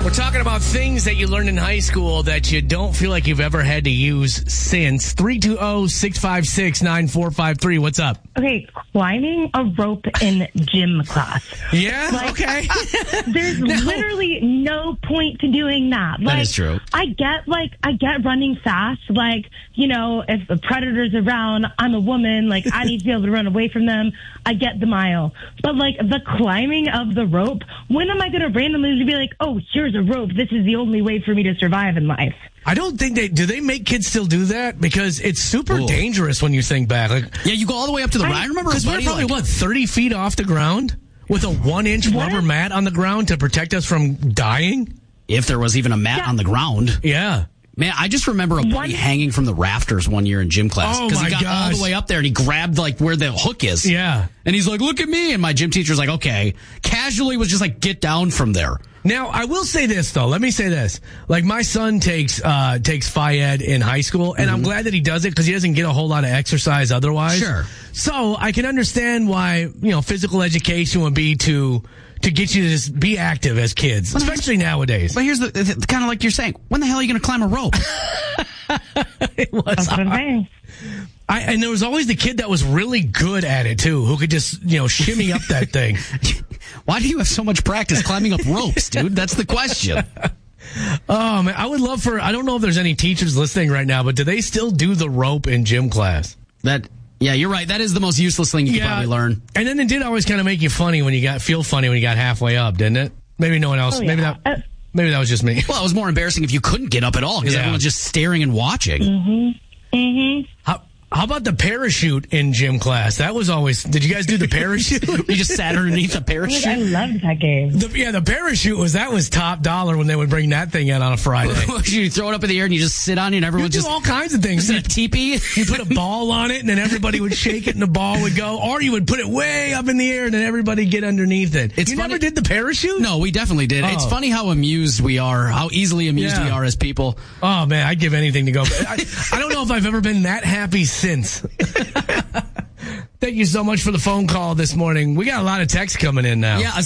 We're talking about things that you learned in high school that you don't feel like you've ever had to use since. 320-656-9453. What's up? Okay, climbing a rope in gym class. Yeah? Okay. There's literally no point to doing that. That is true. I get running fast. Like, you know, if a predator's around, I'm a woman. Like, I need to be able to run away from them. I get the mile. But, like, the climbing of the rope, when am I going to randomly be like, oh, here's a rope. This is the only way for me to survive in life. I don't think do they make kids still do that? Because it's super dangerous when you think back. Like, yeah, you go all the way up to the I remember because we're probably, 30 feet off the ground with a 1-inch rubber mat on the ground to protect us from dying? If there was even a mat on the ground. Yeah. Man, I just remember a buddy hanging from the rafters one year in gym class. Oh, because he got all the way up there and he grabbed, like, where the hook is. Yeah. And he's like, look at me. And my gym teacher's like, okay. Casually was just like, get down from there. Now, I will say this, though. Let me say this. Like, my son takes Phi Ed in high school, and I'm glad that he does it because he doesn't get a whole lot of exercise otherwise. Sure. So I can understand why, physical education would be to get you to just be active as kids, especially nowadays. But here's the kind of like you're saying, when the hell are you going to climb a rope? It was hard. And there was always the kid that was really good at it, too, who could just, shimmy up that thing. Why do you have so much practice climbing up ropes, dude? That's the question. Oh, man, I would love I don't know if there's any teachers listening right now, but do they still do the rope in gym class? Yeah, you're right. That is the most useless thing you can probably learn. And then it did always kind of make you feel funny when you got halfway up, didn't it? Maybe no one else. Maybe that was just me. Well, it was more embarrassing if you couldn't get up at all because everyone was just staring and watching. Mm-hmm. Mm-hmm. How about the parachute in gym class? That was always... Did you guys do the parachute? You just sat underneath the parachute? I loved that game. The parachute was top dollar when they would bring that thing in on a Friday. You throw it up in the air and you just sit on it and everyone just... all kinds of things. In a teepee? You put a ball on it and then everybody would shake it and the ball would go. Or you would put it way up in the air and then everybody get underneath it. You never did the parachute? No, we definitely did. Oh. It's funny how amused we are, how easily amused we are as people. Oh, man, I'd give anything to go. I don't know if I've ever been that happy since. Thank you so much for the phone call this morning. We got a lot of texts coming in now. Yeah, a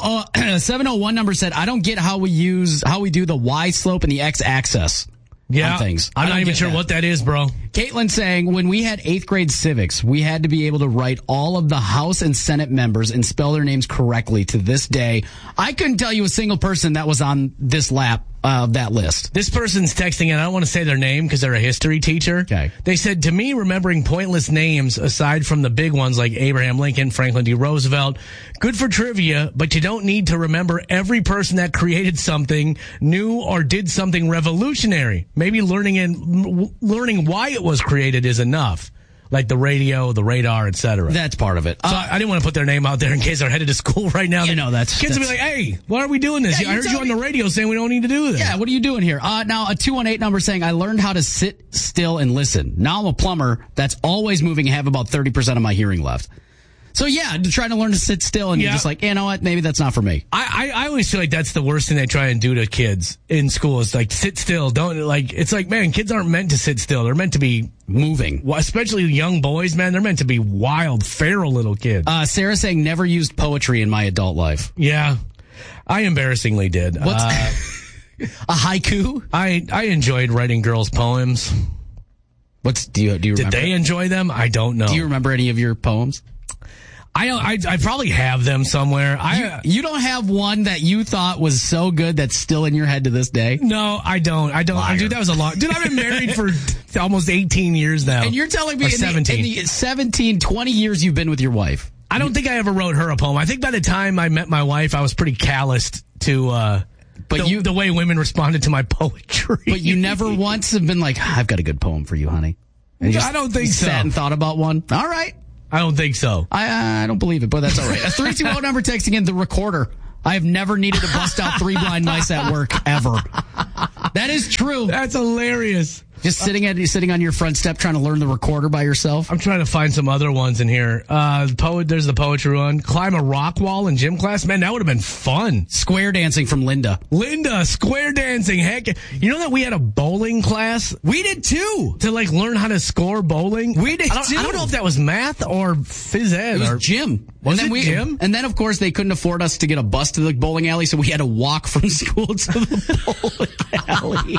701 number said, I don't get how we do the Y slope and the X axis on things. I'm not even sure what that is, bro. Caitlin saying, when we had 8th grade civics, we had to be able to write all of the House and Senate members and spell their names correctly. To this day, I couldn't tell you a single person that was on this lap of that list. This person's texting in. I don't want to say their name because they're a history teacher. Okay. They said, to me, remembering pointless names aside from the big ones like Abraham Lincoln, Franklin D. Roosevelt, good for trivia, but you don't need to remember every person that created something new or did something revolutionary. Maybe learning why it was created is enough. Like the radio, the radar, etc. That's part of it. So I didn't want to put their name out there in case they're headed to school right now. Kids will be like, hey, why are we doing this? I heard you on the radio saying we don't need to do this. Yeah, what are you doing here? Now, a 218 number saying, I learned how to sit still and listen. Now I'm a plumber that's always moving and have about 30% of my hearing left. So, yeah, trying to learn to sit still, and you're just like, you know what, maybe that's not for me. I always feel like that's the worst thing they try and do to kids in school is, like, sit still. It's like, man, kids aren't meant to sit still. They're meant to be moving. Especially young boys, man. They're meant to be wild, feral little kids. Sarah saying, never used poetry in my adult life. Yeah, I embarrassingly did. What's a haiku? I enjoyed writing girls' poems. Do you remember? Did they enjoy them? I don't know. Do you remember any of your poems? I probably have them somewhere. You don't have one that you thought was so good that's still in your head to this day? No, I don't. Liar. Dude, that was a long... Dude, I've been married for almost 18 years now. And you're telling me in 17. the 17, 20 years you've been with your wife. I don't think I ever wrote her a poem. I think by the time I met my wife, I was pretty calloused to... the way women responded to my poetry. But you never once have been like, I've got a good poem for you, honey. I don't think so. Sat and thought about one? All right. I don't think so. I don't believe it, but that's all right. A 320 number texting in the recorder. I have never needed to bust out 3 blind mice at work ever. That is true. That's hilarious. Just sitting on your front step trying to learn the recorder by yourself. I'm trying to find some other ones in here. There's the poetry one. Climb a rock wall in gym class. Man, that would have been fun. Square dancing from Linda. Square dancing. Heck, you know that we had a bowling class? We did too. To learn how to score bowling? We did too. I don't know if that was math or phys ed. It was gym. Was it Jim? And then, of course, they couldn't afford us to get a bus to the bowling alley, so we had to walk from school to the bowling alley.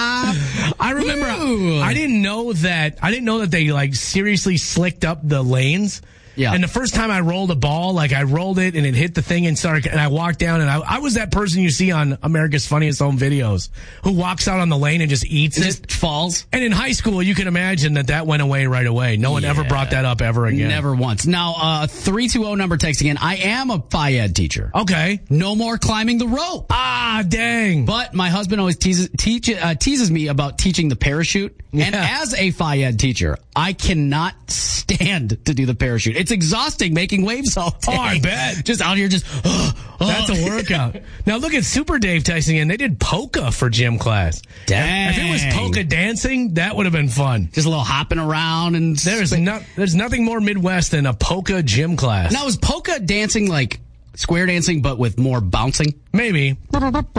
I remember. I didn't know that they like seriously slicked up the lanes. Yeah. And the first time I rolled a ball, like I rolled it and it hit the thing and I walked down and I was that person you see on America's Funniest Home Videos who walks out on the lane and just eats it. Just falls. And in high school, you can imagine that went away right away. No one ever brought that up ever again. Never once. Now, 320 number text again. I am a Phi Ed teacher. Okay. No more climbing the rope. Ah, dang. But my husband always teases me about teaching the parachute. Yeah. And as a Phi Ed teacher, I cannot stand to do the parachute. It's exhausting making waves all day. Oh, I bet. Just out here, That's a workout. Now look at Super Dave texting in. They did polka for gym class. Dang. If it was polka dancing, that would have been fun. Just a little hopping around and there's nothing more Midwest than a polka gym class. Now is polka dancing like square dancing, but with more bouncing? Maybe. A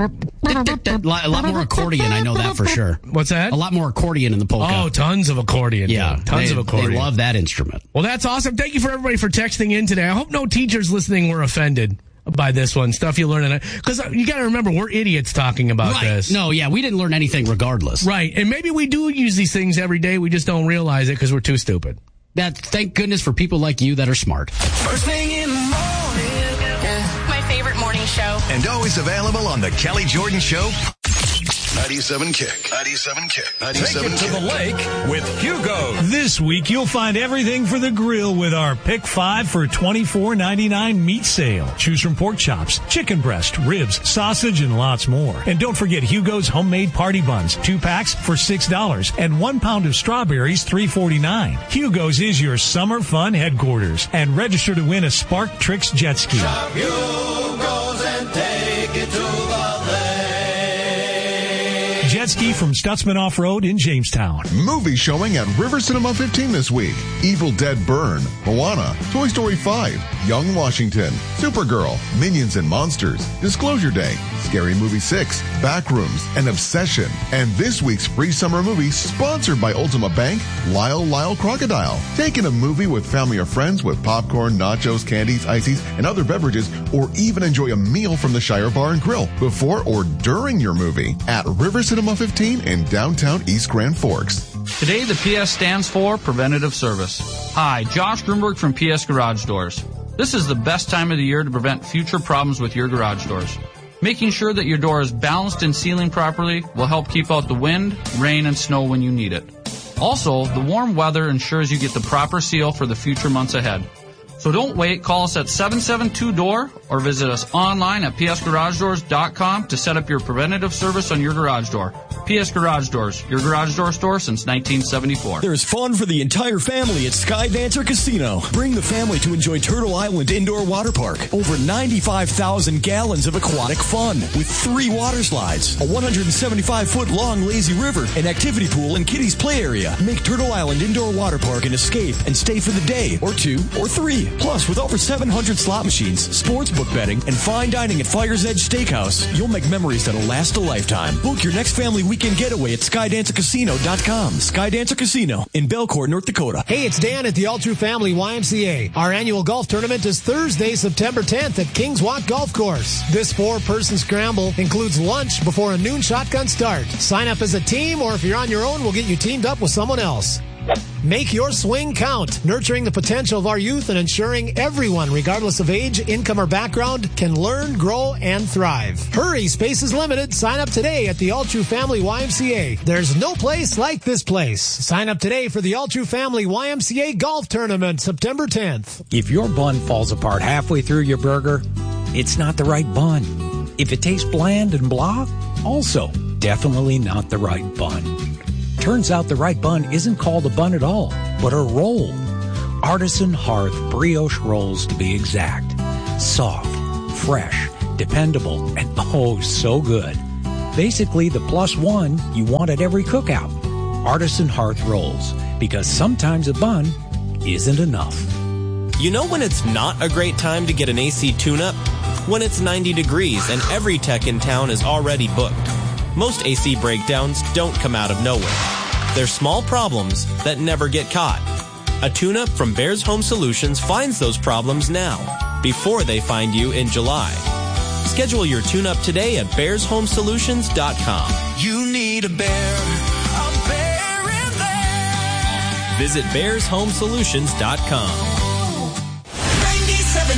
lot more accordion, I know that for sure. What's that? A lot more accordion in the polka. Oh, tons of accordion. Yeah. Tons of accordion. They love that instrument. Well, that's awesome. Thank you for everybody for texting in today. I hope no teachers listening were offended by this one. Stuff you learn in it. Because you got to remember, we're idiots talking about this. No, yeah, we didn't learn anything regardless. Right. And maybe we do use these things every day. We just don't realize it because we're too stupid. Thank goodness for people like you that are smart. First thing in the morning. My favorite morning show. And always available on the Kelly Jordan Show. 97 Kick. 97 Kick. 97 Take it to the lake with Hugo. This week, you'll find everything for the grill with our Pick 5 for $24.99 meat sale. Choose from pork chops, chicken breast, ribs, sausage, and lots more. And don't forget Hugo's homemade party buns. 2 packs for $6 and 1 pound of strawberries, $3.49. Hugo's is your summer fun headquarters. And register to win a Spark Tricks jet ski. Shop Hugo's and take it to the lake. Jet ski from Stutzman Off-Road in Jamestown. Movie showing at River Cinema 15 this week. Evil Dead Burn, Moana, Toy Story 5, Young Washington, Supergirl, Minions and Monsters, Disclosure Day, Scary Movie 6, Backrooms, and Obsession. And this week's free summer movie sponsored by Ultima Bank, Lyle Crocodile. Take in a movie with family or friends with popcorn, nachos, candies, ices, and other beverages, or even enjoy a meal from the Shire Bar and Grill before or during your movie at River Cinema 15 in downtown East Grand Forks. Today, the PS stands for Preventative Service. Hi, Josh Grunberg from PS Garage Doors. This is the best time of the year to prevent future problems with your garage doors. Making sure that your door is balanced and sealing properly will help keep out the wind, rain, and snow when you need it. Also, the warm weather ensures you get the proper seal for the future months ahead. So don't wait. Call us at 772-DOOR or visit us online at psgaragedoors.com to set up your preventative service on your garage door. PS Garage Doors, your garage door store since 1974. There's fun for the entire family at Skydancer Casino. Bring the family to enjoy Turtle Island Indoor Water Park. Over 95,000 gallons of aquatic fun with 3 water slides, a 175-foot long lazy river, an activity pool, and kiddies play area. Make Turtle Island Indoor Water Park an escape and stay for the day or 2 or 3. Plus, with over 700 slot machines, sportsbook betting, and fine dining at Fire's Edge Steakhouse, you'll make memories that'll last a lifetime. Book your next family weekend getaway at SkydancerCasino.com. Skydancer Casino in Belcourt, North Dakota. Hey, it's Dan at the All True Family YMCA. Our annual golf tournament is Thursday, September 10th at Kings Walk Golf Course. This 4-person scramble includes lunch before a noon shotgun start. Sign up as a team, or if you're on your own, we'll get you teamed up with someone else. Make your swing count, nurturing the potential of our youth and ensuring everyone, regardless of age, income, or background, can learn, grow, and thrive. Hurry, space is limited. Sign up today at the All True Family YMCA. There's no place like this place. Sign up today for the All True Family YMCA Golf Tournament, September 10th. If your bun falls apart halfway through your burger, it's not the right bun. If it tastes bland and blah, also definitely not the right bun. Turns out the right bun isn't called a bun at all, but a roll. Artisan Hearth brioche rolls, to be exact. Soft, fresh, dependable, and oh, so good. Basically the +1 you want at every cookout. Artisan Hearth rolls, because sometimes a bun isn't enough. You know when it's not a great time to get an AC tune-up? When it's 90 degrees and every tech in town is already booked. Most AC breakdowns don't come out of nowhere. They're small problems that never get caught. A tune-up from Bears Home Solutions finds those problems now, before they find you in July. Schedule your tune-up today at bearshomesolutions.com. You need a bear in there. Visit bearshomesolutions.com. 97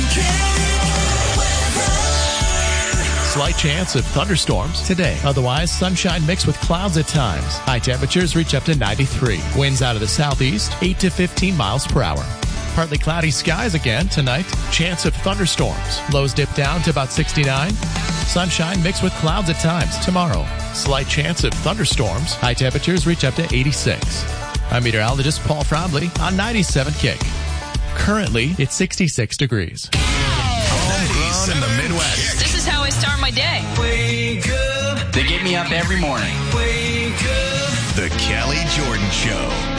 Slight chance of thunderstorms today. Otherwise, sunshine mixed with clouds at times. High temperatures reach up to 93. Winds out of the southeast, 8 to 15 miles per hour. Partly cloudy skies again tonight. Chance of thunderstorms. Lows dip down to about 69. Sunshine mixed with clouds at times tomorrow. Slight chance of thunderstorms. High temperatures reach up to 86. I'm meteorologist Paul Fromley on 97 Kick. Currently, it's 66 degrees. Homegrown in the Midwest. This is how I start my day. Wake up. They get me up every morning. Wake up. The Kelly Jordan Show.